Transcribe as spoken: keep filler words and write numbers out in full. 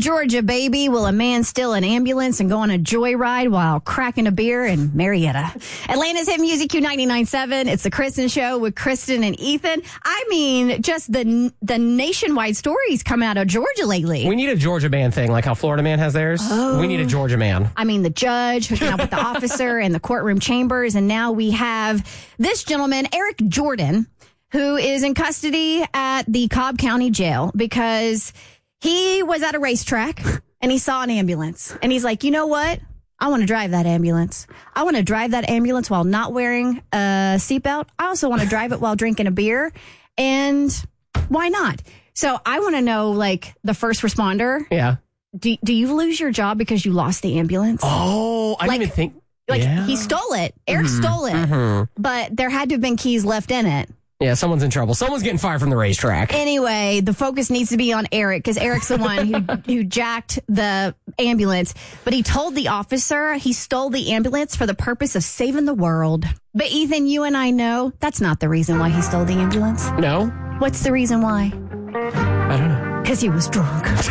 Georgia, baby. Will a man steal an ambulance and go on a joyride while cracking a beer in Marietta? Atlanta's Hit Music Q ninety-nine point seven. It's the Kristen Show with Kristen and Ethan. I mean, just the the nationwide stories come out of Georgia lately. We need a Georgia man thing, like how Florida man has theirs. Oh. We need a Georgia man. I mean, the judge hooking up with the officer in the courtroom chambers. And now we have this gentleman, Eric Jordan, who is in custody at the Cobb County Jail because he was at a racetrack and he saw an ambulance. And he's like, you know what? I want to drive that ambulance. I want to drive that ambulance while not wearing a seatbelt. I also want to drive it while drinking a beer. And why not? So I want to know, like, the first responder. Yeah. Do, do you lose your job because you lost the ambulance? Oh, I like, didn't even think. Like, yeah. he stole it. Eric mm-hmm. stole it. Mm-hmm. But there had to have been keys left in it. Yeah, someone's in trouble. Someone's getting fired from the racetrack. Anyway, the focus needs to be on Eric because Eric's the one who, who jacked the ambulance. But he told the officer he stole the ambulance for the purpose of saving the world. But Ethan, you and I know that's not the reason why he stole the ambulance. No? What's the reason why? I don't know. Because he was drunk.